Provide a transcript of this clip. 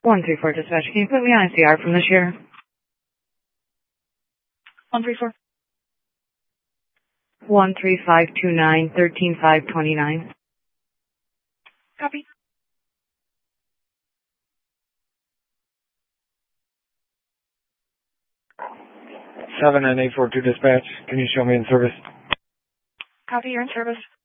134 dispatch, can you put me on ICR from the sheriff? 134. 13529 13529. Copy. 79842 dispatch, can you show me in service? Copy, you're in service.